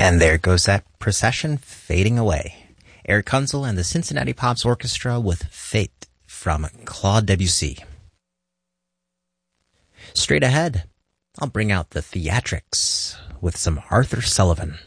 And there goes that procession fading away. Eric Kunzel and the Cincinnati Pops Orchestra with Fate from Claude Debussy. Straight ahead, I'll bring out the theatrics with some Arthur Sullivan.